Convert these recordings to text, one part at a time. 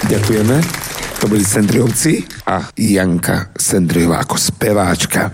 Ďakujeme. To boli Sendriovci a Janka Sendriová ako speváčka.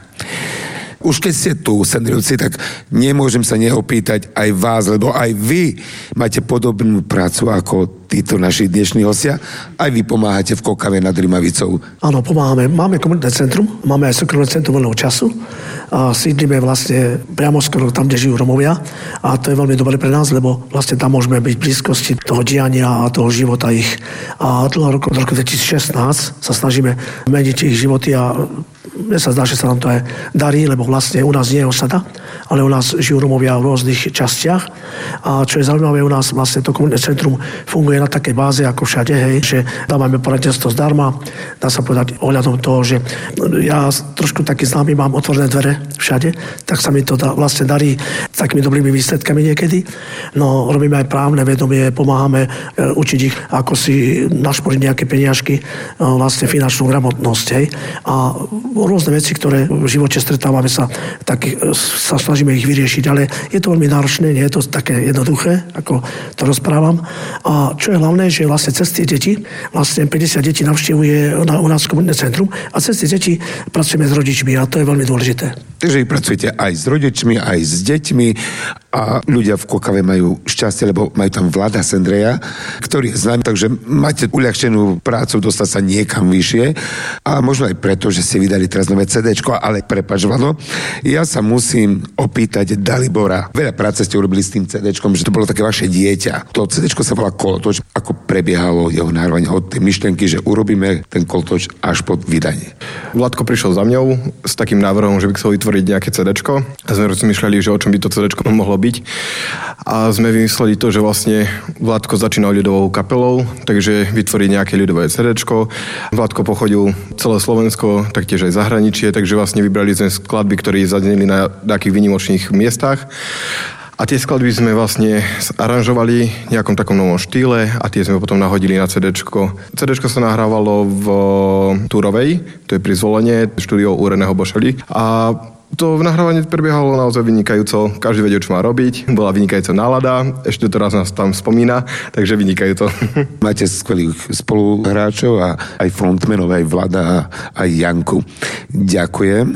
Už keď ste tu, Sendriovci, tak nemôžem sa neopýtať aj vás, lebo aj vy máte podobnú prácu ako títo naši dnešní hostia. Aj vy pomáhate v Kokave nad Rimavicou. Áno, pomáhame. Máme komunitné centrum, máme aj súkromné centrum voľného času a sídlime vlastne priamo skoro tam, kde žijú Romovia. A to je veľmi dobré pre nás, lebo vlastne tam môžeme byť v blízkosti toho diania a toho života ich. A od roku 2016 sa snažíme meniť ich životy a mne sa zdá, že sa nám to aj darí, lebo vlastne u nás nie je osada, ale u nás žijú Romovia v rôznych častiach. A čo je zaujímavé, u nás vlastne to komunitné centrum funguje na takej báze ako všade, hej, že dávame poradenstvo zdarma. Dá sa povedať ohľadom toho, že ja trošku taký známy mám otvorené dvere všade, tak sa mi to vlastne darí s takými dobrými výsledkami niekedy. No, robíme aj právne vedomie, pomáhame učiť ich, ako si našporiť nejaké peniažky, vlastne finančnú gramotnosť, hej. A rôzne veci, ktoré v živote stretávame sa, tak sa snažíme ich vyriešiť, ale je to veľmi náročné, nie je to také jednoduché, ako to rozprávam. A čo je hlavné, že vlastne cez tie deti, vlastne 50 detí navštevuje u nás komunitné centrum a cez tie deti pracujeme s rodičmi a to je veľmi dôležité. Takže vy pracujete aj s rodičmi, aj s deťmi a ľudia v Kokave majú šťastie, lebo majú tam Vlada Sendreja, ktorý je známy, takže máte uľahčenú prácu dostať sa niekam vyššie a možno aj preto, že ste vydali teraz nové CDčko, ale prepáč, Vlado, ja sa musím opýtať Dalibora. Veľa práce ste urobili s tým CDčkom, že to bolo také vaše dieťa. To CDčko sa volá Kolotoč. Ako prebiehalo jeho nahrávanie od tej myšlienky, že urobíme ten Kolotoč až po vydanie? Vladko prišiel za mňou s takým návrhom, že by chcel vytvoriť nejaké CDčko. A sme rozmýšľali, že o čom by to CDčko mohlo byť. A sme vymysleli to, že vlastne Vladko začínal ľudovou kapelou, takže vytvoriť nejaké ľudové CDčko. Vladko pochodil celé Slovensko, taktiež aj zahraničie, takže vlastne vybrali sme skladby, ktoré zazneli na takých výnimočných miestach. A tie skladby sme vlastne aranžovali v nejakom takom novom štýle a tie sme potom nahodili na CDčko. CDčko sa nahrávalo v Túrovej, to je pri Zvolenie, štúdio Úreného Bošeli. A to nahrávanie prebiehalo naozaj vynikajúco. Každý vedel, čo má robiť. Bola vynikajúca nálada. Ešte teraz nás tam spomína, takže vynikajúco. Máte skvelých spoluhráčov a aj frontmenov, aj Vlada, aj Janku. Ďakujem.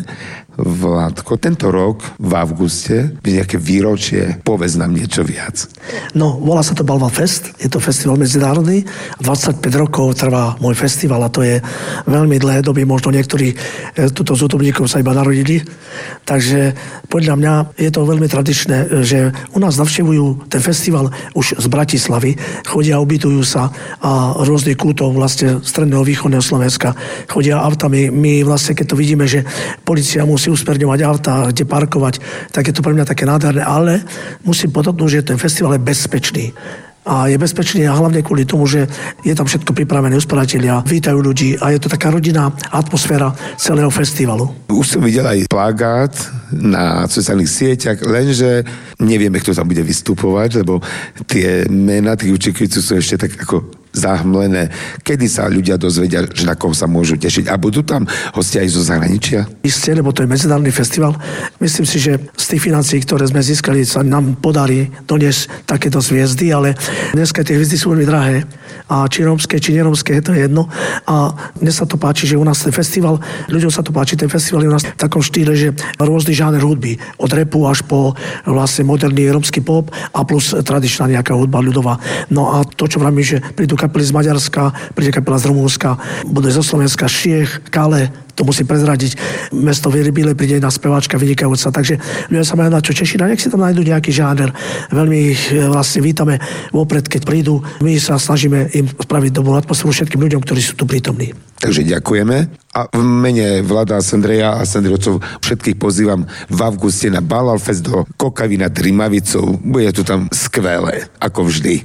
Vládko, tento rok v auguste je nejaké výročie, povedz nám niečo viac. No, volá sa to Balva Fest, je to festival medzinárodný, 25 rokov trvá môj festival a to je veľmi dlhé doby, možno niektorí tuto z útobníkov sa iba narodili, takže podľa mňa je to veľmi tradičné, že u nás navštevujú ten festival už z Bratislavy, chodia, ubytujú sa a rôznych kútov vlastne stredného východného Slovenska, chodia autami, my vlastne keď to vidíme, že polícia musí usmerňovať auta, kde parkovať, tak je to pre mňa také nádherné, ale musím podotknúť, že ten festival je bezpečný. A je bezpečný a hlavne kvôli tomu, že je tam všetko pripravené, usporiadatelia vítajú ľudí a je to taká rodinná atmosféra celého festivalu. Už som videl aj plagát na sociálnych sieťach, lenže nevieme, kto tam bude vystupovať, lebo tie mená tých účastníkov sú ešte tak ako zahmlené. Kedy sa ľudia dozvedia, že na koho sa môžu tešiť? A budú tam hostia aj zo zahraničia? Isté, lebo to je medzinárodný festival. Myslím si, že z tých financií, ktoré sme získali, sa nám podarí doniesť takéto zviezdy, ale dneska tie hviezdy sú veľmi drahé. A či rómske, či nerómske, to je jedno. A mne sa to páči, že u nás ten festival, ľuďom sa to páči, ten festival je u nás v takom štýle, že rôzny žáner hudby. Od rapu až po vlastne moderný rómsky pop a plus tradičná nejaká hudba ľudová. No a to, čo vravím, že prídu kapely z Maďarska, príde kapela z Rumúnska, bude zo Slovenska, Čiech, Kale, to musím prezradiť. Mesto Vierbile príde jedna speváčka vynikajúca, takže ľudia sa majú na čo tešiť a nech si tam nájdú nejaký žáner. Veľmi ich vlastne vítame vopred, keď prídu. My sa snažíme im spraviť dobrú atmosféru všetkým ľuďom, ktorí sú tu prítomní. Takže ďakujeme a v mene Vlada Sendreja a Sendriovcov všetkých pozývam v auguste na Balval Fest do Kokavy nad Rimavicou. Bude tu tam skvelé, ako vždy.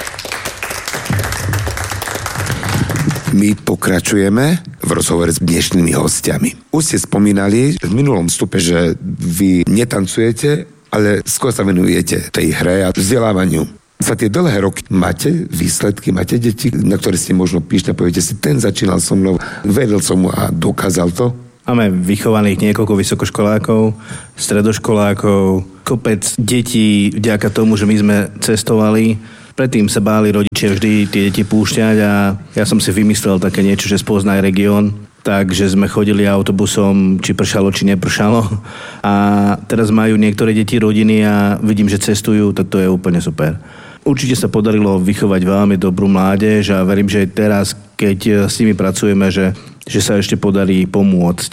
My pokračujeme v rozhovore s dnešnými hostiami. Už ste spomínali v minulom vstupe, že vy netancujete, ale skôr sa venujete tej hre a vzdelávaniu. Za tie dlhé roky máte výsledky, máte deti, na ktoré ste možno pyšné, poviete si, ten začínal so mnou, veril som mu a dokázal to? Máme vychovaných niekoľko vysokoškolákov, stredoškolákov, kopec detí, vďaka tomu, že my sme cestovali, Predtým sa báli rodičia vždy tie deti púšťať a ja som si vymyslel také niečo, že spoznaj región. Takže sme chodili autobusom, či pršalo, či nepršalo. A teraz majú niektoré deti rodiny a vidím, že cestujú, tak to je úplne super. Určite sa podarilo vychovať veľmi dobrú mládež a verím, že teraz, keď s nimi pracujeme, že sa ešte podarí pomôcť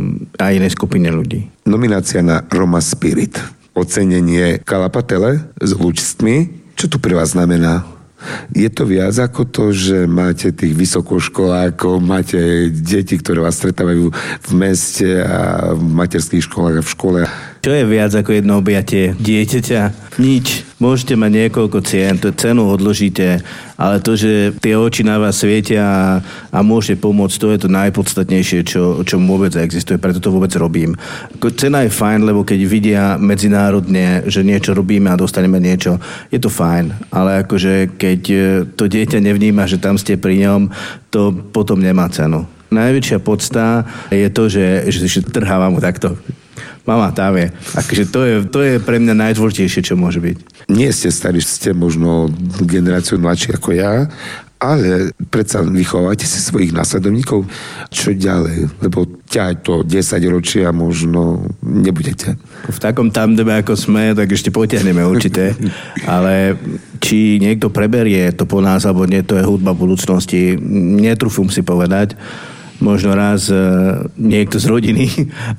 aj inej skupine ľudí. Nominácia na Roma Spirit. Ocenenie Kalapatele s účtmi. Čo tu pre vás znamená? Je to viac ako to, že máte tých vysokoškolákov, máte deti, ktoré vás stretávajú v meste a v materských školách a v škole? Čo je viac ako jedno objatie dieťaťa? Nič. Môžete mať niekoľko cien, cenu odložíte, ale to, že tie oči na vás svietia a môžete pomôcť, to je to najpodstatnejšie, čo vôbec existuje, preto to vôbec robím. Cena je fajn, lebo keď vidia medzinárodne, že niečo robíme a dostaneme niečo, je to fajn, ale akože keď to dieťa nevníma, že tam ste pri ňom, to potom nemá cenu. Najväčšia podsta je to, že trháva mu takto. Mama, tam je. Akože to je pre mňa najdôležitejšie, čo môže byť. Nie ste starí, ste možno generáciu mladší ako ja, ale predsa vychovávate si svojich následovníkov. Čo ďalej? Lebo ťahať to 10 ročia možno nebudete. V takom tandeme, ako sme, tak ešte potiahneme určite. Ale či niekto preberie to po nás, alebo nie, to je hudba budúcnosti. Netrúfam si povedať. Možno raz niekto z rodiny,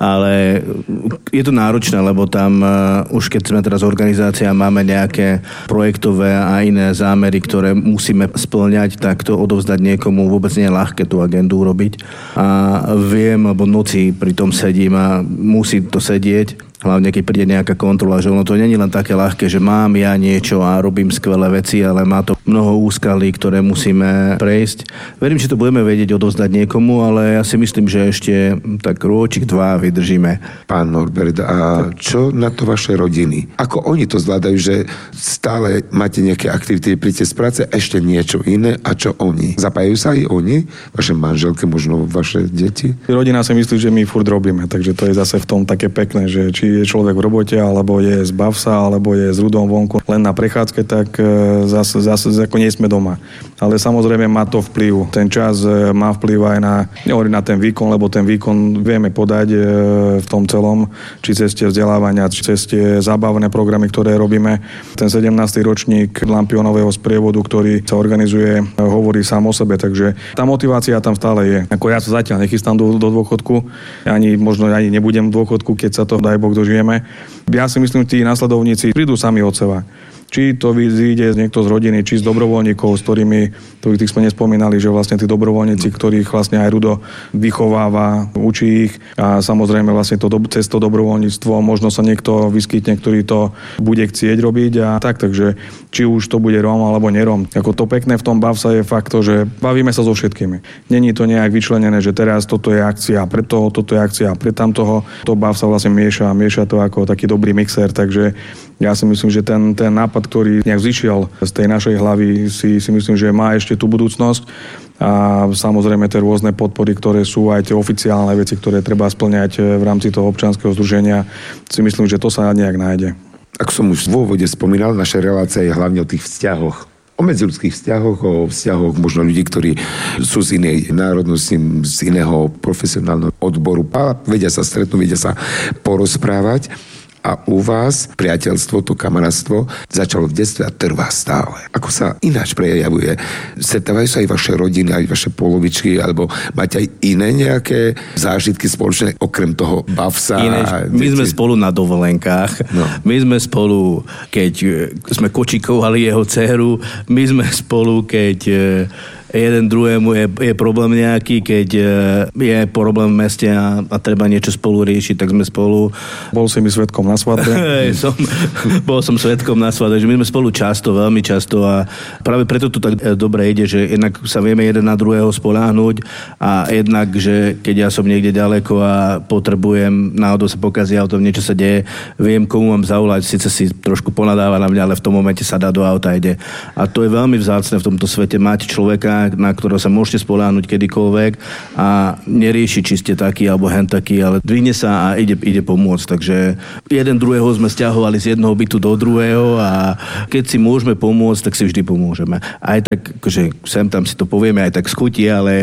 ale je to náročné, lebo tam už keď sme teraz organizácia, máme nejaké projektové a iné zámery, ktoré musíme spĺňať, tak to odovzdať niekomu vôbec nie je ľahké tú agendu urobiť. A viem, lebo noci pri tom sedím a musí to sedieť. Hlavne, keď príde nejaká kontrola, že ono to nie je len také ľahké, že mám ja niečo a robím skvelé veci, ale má to mnoho úskalí, ktoré musíme prejsť. Verím, že to budeme vedieť odovzdať niekomu, ale ja si myslím, že ešte tak rôčik 2 vydržíme. Pán Norbert, a čo na to vaše rodiny? Ako oni to zvládajú, že stále máte nejaké aktivity, príďte z práce, ešte niečo iné, a čo oni? Zapájajú sa aj oni? Vaše manželky, možno vaše deti? Rodina si myslí, že my furt robíme, takže to je zase v tom také pekné, že či je človek v robote, alebo je z Bavsa, alebo je s ľudom vonku len na prechádzke, tak zase ako nie sme doma. Ale samozrejme má to vplyv. Ten čas má vplyv aj na ten výkon, lebo ten výkon vieme podať v tom celom, či ceste vzdelávania, či ceste zábavné programy, ktoré robíme. Ten 17. ročník Lampionového sprievodu, ktorý sa organizuje, hovorí sám o sebe, takže tá motivácia tam stále je. Ako ja sa zatiaľ nechystám do dôchodku, možno ani nebudem v dôchodku, keď sa to, daj Boh, dožijeme. Ja si myslím, tí nasledovníci prídu sami od seba. Či to vyjde niekto z rodiny, či z dobrovoľníkov, s ktorých sme nespomínali, že vlastne tí dobrovoľníci, ktorých vlastne aj Rudo vychováva, učí ich a samozrejme vlastne cez to dobrovoľníctvo možno sa niekto vyskytne, ktorý to bude chcieť robiť a takže či už to bude Róm alebo neróm. Ako to pekné v tom Bavsa je fakt to, že bavíme sa so všetkými. Není to nejak vyčlenené, že teraz toto je akcia pre toho, toto je akcia pre tamtoho. To Bavsa vlastne mieša to ako taký dobrý mixer, takže ja si myslím, že ten nápad, ktorý nejak zišiel z tej našej hlavy, si myslím, že má ešte tú budúcnosť. A samozrejme tie rôzne podpory, ktoré sú aj tie oficiálne veci, ktoré treba spĺňať v rámci toho občianskeho združenia, si myslím, že to sa nejak nájde. Ako som už v úvode spomínal, naša relácia je hlavne o tých vzťahoch. O medziľudských vzťahoch, o vzťahoch možno ľudí, ktorí sú z inej národnosti, z iného profesionálneho odboru. Vedia sa stretnúť, vedia sa porozprávať. A u vás priateľstvo, to kamarátstvo začalo v detstve a trvá stále. Ako sa ináč prejavuje? Stretávajú sa aj vaše rodiny, aj vaše polovičky, alebo máte aj iné nejaké zážitky spoločné, okrem toho Bavsa? My sme spolu na dovolenkách. No. My sme spolu, keď sme kočikovali jeho dceru. My sme spolu, keď jeden druhému je problém nejaký, keď je problém v meste a treba niečo spolu riešiť, tak sme spolu. Bol si mi svedkom na svadbe? Bol som svedkom na svadbe, že my sme spolu často, veľmi často a práve preto to tak dobre ide, že jednak sa vieme jeden na druhého spoľahnúť a jednak, že keď ja som niekde ďaleko a potrebujem, náhodou sa pokazí auto, niečo sa deje, viem, komu mám zavolať, síce si trošku ponadáva na mňa, ale v tom momente sa dá do auta a ide. A to je veľmi vzácne v tomto svete mať človeka, človeka, na ktorého sa môžete spoľahnúť kedykoľvek a nerieši, či ste taký alebo hen taký, ale dvihne sa a ide pomôcť. Takže jeden druhého sme sťahovali z jedného bytu do druhého a keď si môžeme pomôcť, tak si vždy pomôžeme. Aj tak, akože sem tam si to povieme, aj tak skutí, ale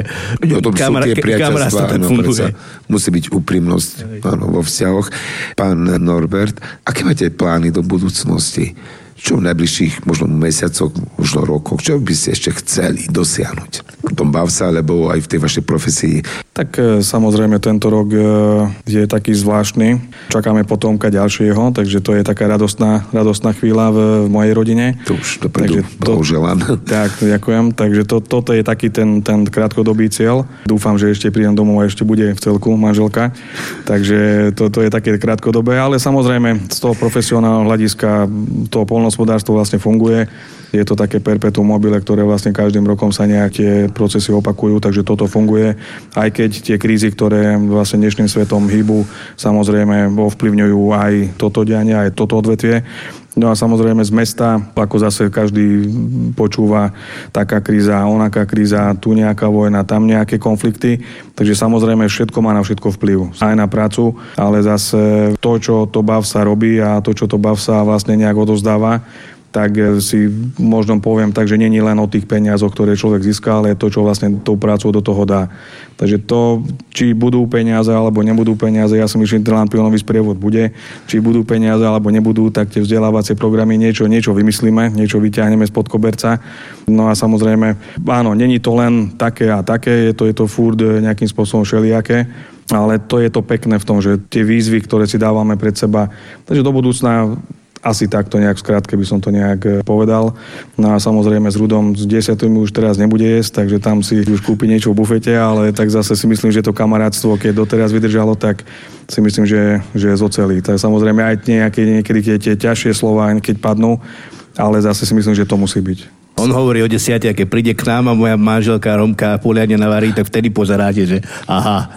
kamarát to tak funguje. Musí byť úprimnosť vo vzťahoch. Pán Norbert, aké máte plány do budúcnosti? Čo v najbližších možno mesiacoch, možno rokoch, čo by ste ešte chceli dosiahnuť? V tom Bavsa, alebo aj v tej vašej profesii? Tak samozrejme tento rok je taký zvláštny. Čakáme potomka ďalšieho, takže to je taká radostná chvíľa v mojej rodine. To už dopredu blahoželám. Tak, ďakujem. Takže toto je taký ten krátkodobý cieľ. Dúfam, že ešte prídem domov a ešte bude v celku manželka. Takže toto je také krátkodobé, ale samozrejme z toho profesionálneho hľadiska toho poľnohospodárstvo vlastne funguje. Je to také perpetuum mobile, ktoré vlastne každým rokom sa nejaké procesy opakujú, takže toto funguje. Aj keď tie krízy, ktoré vlastne dnešným svetom hýbu, samozrejme ovplyvňujú aj toto dianie, aj toto odvetvie. No a samozrejme z mesta, ako zase každý počúva, taká kríza, onaká kríza, tu nejaká vojna, tam nejaké konflikty. Takže samozrejme všetko má na všetko vplyv. Aj na prácu, ale zase to, čo to Bavsa robí a to, čo to Bavsa vlastne nejak odovzdáva, tak si možno poviem tak, že nie je len o tých peniazoch, ktoré človek získa, ale to, čo vlastne tou prácou do toho dá. Takže to, či budú peniaze alebo nebudú peniaze, ja si myslím, že ten lampionový sprievod bude. Či budú peniaze alebo nebudú, tak tie vzdelávacie programy niečo vymyslíme, niečo vyťahneme spod koberca. No a samozrejme, áno, není to len také a také, je to furt nejakým spôsobom všelijaké. Ale to je to pekné v tom, že tie výzvy, ktoré si dávame pred seba, takže do budúcna asi takto nejak skrátke by som to nejak povedal. No a samozrejme s Rudom z 10 už teraz nebude jesť, takže tam si už kúpi niečo v bufete, ale tak zase si myslím, že to kamarátstvo, keď doteraz vydržalo, tak si myslím, že je zocelý. Tak samozrejme aj niekedy tie ťažšie slová, keď padnú, ale zase si myslím, že to musí byť. On hovorí o 10, keď príde k nám a moja manželka Romka poliadne navarí, tak vtedy pozeráte, že aha.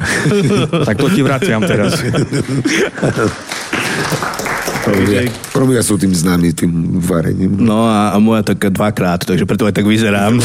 Tak to ti vraciam teraz. Romia sú tým známi, tým varením. No a moja tak dvakrát, takže preto aj tak vyzerám.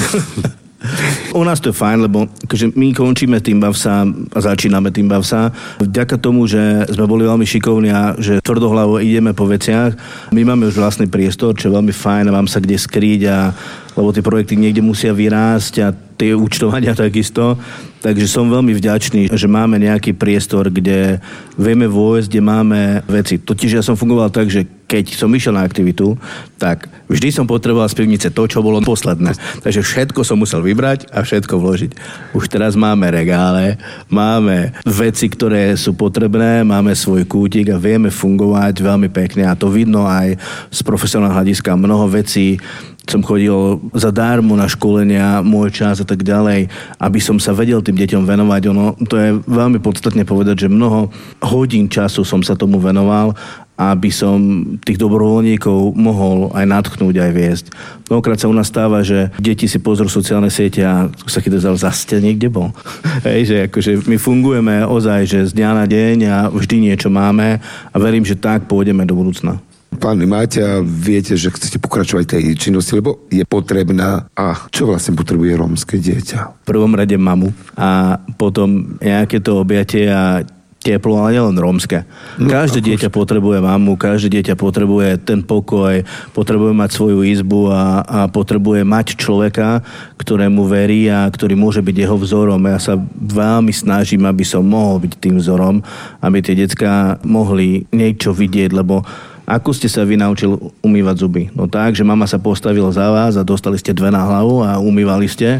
U nás to je fajn, lebo akože my končíme tým Bavsa a začíname tým Bavsa. Vďaka tomu, že sme boli veľmi šikovní a že tvrdohlavo ideme po veciach, my máme už vlastný priestor, čo je veľmi fajn a mám sa kde skryť lebo tie projekty niekde musia vyrásť a tie účtovania takisto. Takže som veľmi vďačný, že máme nejaký priestor, kde vieme vojsť, kde máme veci. Totiž ja som fungoval tak, že keď som išiel na aktivitu, tak vždy som potreboval z pivnice to, čo bolo posledné. Takže všetko som musel vybrať a všetko vložiť. Už teraz máme regále, máme veci, ktoré sú potrebné, máme svoj kútik a vieme fungovať veľmi pekne a to vidno aj z profesionálneho hľadiska. Mnoho vecí som chodil zadarmo na školenia, môj čas a tak ďalej, aby som sa vedel tým deťom venovať. To je veľmi podstatne povedať, že mnoho hodín času som sa tomu venoval, aby som tých dobrovoľníkov mohol aj nadchnúť, aj viesť. Mnohokrát sa u nás stáva, že deti si pozrú sociálne siete a sa chytajú, zase ste niekde bol. Hej, že akože my fungujeme ozaj, že z dňa na deň a vždy niečo máme a verím, že tak pôjdeme do budúcna. Pán, máte a viete, že chcete pokračovať tej činnosti, lebo je potrebná. A čo vlastne potrebuje rómske dieťa? V prvom rade mamu a potom nejaké to objatie a teplo, ale nielen rómske. Každé dieťa potrebuje mamu, každé dieťa potrebuje ten pokoj, potrebuje mať svoju izbu a potrebuje mať človeka, ktorému verí a ktorý môže byť jeho vzorom. Ja sa veľmi snažím, aby som mohol byť tým vzorom, aby tie decká mohli niečo vidieť, lebo ako ste sa vy naučili umývať zuby? No tak, že mama sa postavila za vás a dostali ste 2 na hlavu a umývali ste.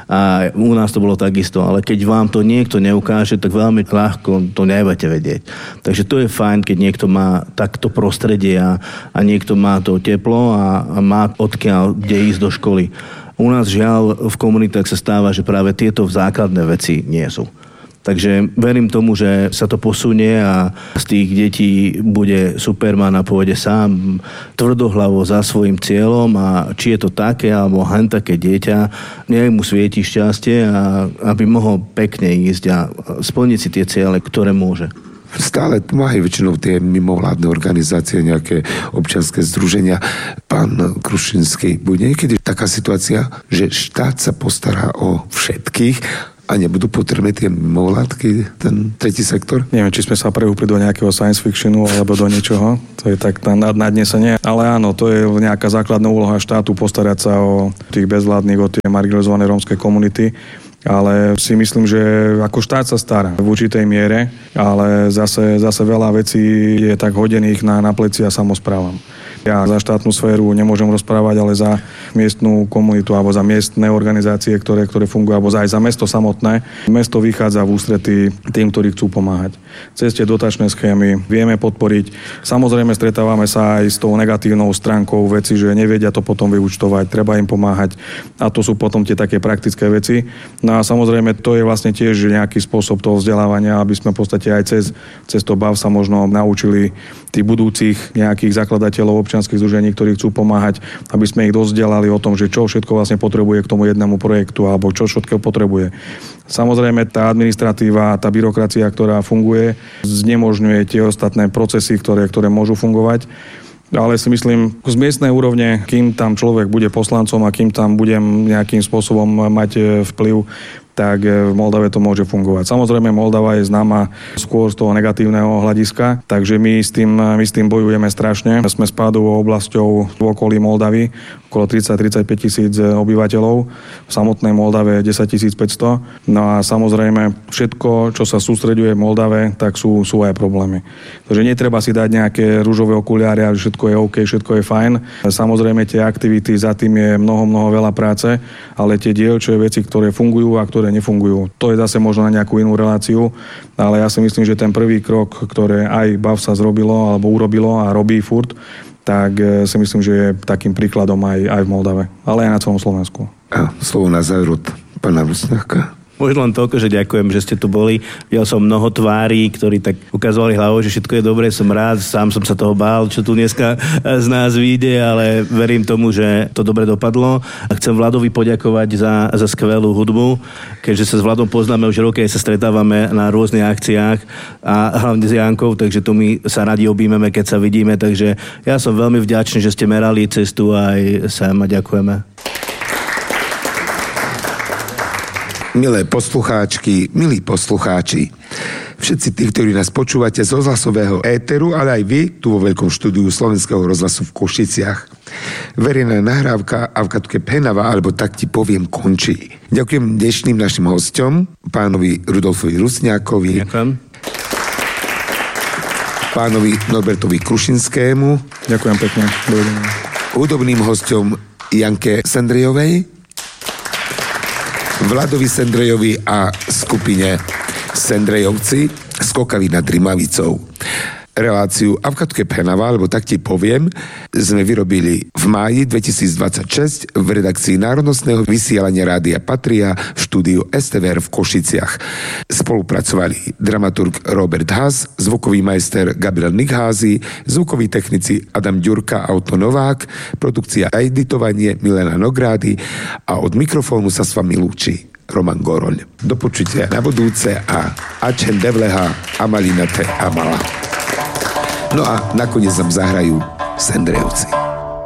A u nás to bolo takisto. Ale keď vám to niekto neukáže, tak veľmi ľahko to nebudete vedieť. Takže to je fajn, keď niekto má takto prostredie a niekto má to teplo a má odkiaľ kde ísť do školy. U nás žiaľ v komunitách sa stáva, že práve tieto základné veci nie sú. Takže verím tomu, že sa to posunie a z tých detí bude Superman a pôjde sám tvrdohlavo za svojím cieľom a či je to také alebo hen také dieťa, nech mu svieti šťastie a aby mohol pekne ísť a splniť si tie ciele, ktoré môže. Stále pomáhajú väčšinou tie mimovládne organizácie, nejaké občianske združenia. Pán Krušinský, bude niekedy taká situácia, že štát sa postará o všetkých a nebudú potrebné tie mimovládky, ten tretí sektor? Neviem, či sme sa prehúpli do nejakého science fictionu alebo do niečoho. To je tak nadnesenie. Ale áno, to je nejaká základná úloha štátu postarať sa o tých bezvládnych, o tie marginalizované rómske komunity. Ale si myslím, že ako štát sa stará v určitej miere, ale zase veľa vecí je tak hodených na plecia samosprávam. Ja za štátnu sféru nemôžem rozprávať, ale za miestnú komunitu alebo za miestne organizácie, ktoré fungujú, alebo aj za mesto samotné. Mesto vychádza v ústretí tým, ktorí chcú pomáhať. Cez tie dotačné schémy vieme podporiť. Samozrejme stretávame sa aj s tou negatívnou stránkou veci, že nevedia to potom vyúčtovať, treba im pomáhať. A to sú potom tie také praktické veci. No a samozrejme to je vlastne tiež nejaký spôsob toho vzdelávania, aby sme v podstate aj cez to BAV sa možno naučili tých budúcich nejakých zakladateľov občianskych združení, ktorí chcú pomáhať, aby sme ich dozdelali o tom, že čo všetko vlastne potrebuje k tomu jednému projektu alebo čo všetko potrebuje. Samozrejme tá administratíva, tá byrokracia, ktorá funguje, znemožňuje tie ostatné procesy, ktoré môžu fungovať. Ale si myslím, z miestnej úrovne, kým tam človek bude poslancom a kým tam budem nejakým spôsobom mať vplyv, tak v Moldave to môže fungovať. Samozrejme, Moldava je známa skôr z toho negatívneho hľadiska, takže my s tým bojujeme strašne. Sme spádovou oblasťou v okolí Moldavy, okolo 30-35 tisíc obyvateľov. V samotnej Moldave 10 500. No a samozrejme, všetko, čo sa sústreďuje v Moldave, tak sú aj problémy. Takže netreba si dať nejaké ružové okuliare a všetko je OK, všetko je fajn. Samozrejme, tie aktivity za tým je mnoho veľa práce, ale tie dielčie veci, ktoré fungujú a ktoré nefungujú. To je zase možno na nejakú inú reláciu, ale ja si myslím, že ten prvý krok, ktoré aj BAV sa zrobilo alebo urobilo a robí furt, tak si myslím, že je takým príkladom aj v Moldave, ale aj na celom Slovensku. A slovo na záver od pána Rusňáka. Možno len toľko, že ďakujem, že ste tu boli. Videl som mnoho tvári, ktorí tak ukazovali hlavou, že všetko je dobré, som rád, sám som sa toho bál, čo tu dneska z nás vyjde, ale verím tomu, že to dobre dopadlo. A chcem Vladovi poďakovať za skvelú hudbu, keďže sa s Vladom poznáme už roky, sa stretávame na rôznych akciách a hlavne s Jankou, takže tu my sa radi objímeme, keď sa vidíme, takže ja som veľmi vďačný, že ste merali cestu aj sem a ďakujeme. Milé poslucháčky, milí poslucháči, všetci tí, ktorí nás počúvate z rozhlasového éteru, ale aj vy tu vo veľkom štúdiu Slovenského rozhlasu v Košiciach. Verejná nahrávka Avka Tuke Penava, alebo tak ti poviem, končí. Ďakujem dnešným našim hosťom, pánovi Rudolfovi Rusňákovi. Ďakujem. Pánovi Norbertovi Krušinskému. Ďakujem pekne. Hudobným hosťom Janke Sendrejovej, Vladovi Sendrejovi a skupine Sendrejovci Skokaví nad Rimavicou. Reláciu Avka Tuke Penava, alebo tak ti poviem, sme vyrobili v máji 2026 v redakcii Národnostného vysielania Rádia Patria v štúdiu STVR v Košiciach. Spolupracovali dramaturg Robert Haas, zvukový majster Gabriel Nikházy, zvukoví technici Adam Ďurka a Otto Novák, produkcia a editovanie Milena Nogrády a od mikrofónu sa s vami lúči Roman Goroľ. Do počutia na budúce a Ačen Devleha Amalina Te Amala. No a nakoniec nám zahrajú Sendrejovci.